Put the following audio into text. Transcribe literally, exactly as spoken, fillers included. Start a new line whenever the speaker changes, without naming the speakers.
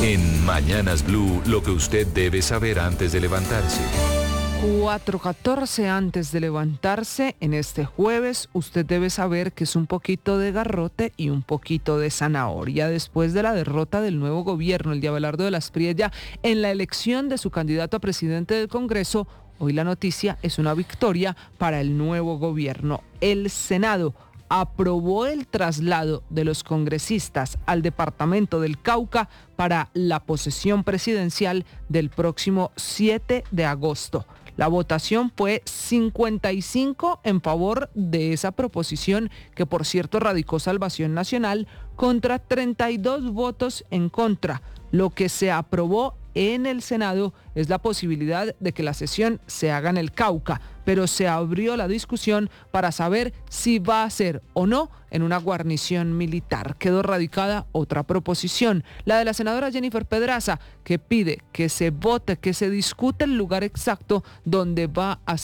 En Mañanas Blue, lo que usted debe saber antes de levantarse.
cuatro catorce antes de levantarse en este jueves, usted debe saber que es un poquito de garrote y un poquito de zanahoria después de la derrota del nuevo gobierno, el de Abelardo de las Priella, en la elección de su candidato a presidente del Congreso. Hoy la noticia es una victoria para el nuevo gobierno. El Senado aprobó el traslado de los congresistas al departamento del Cauca para la posesión presidencial del próximo siete de agosto. La votación fue cincuenta y cinco en favor de esa proposición, que por cierto radicó Salvación Nacional, contra treinta y dos votos en contra. Lo que se aprobó en el Senado es la posibilidad de que la sesión se haga en el Cauca, pero se abrió la discusión para saber si va a ser o no en una guarnición militar. Quedó radicada otra proposición, la de la senadora Jennifer Pedraza, que pide que se vote, que se discute el lugar exacto donde va a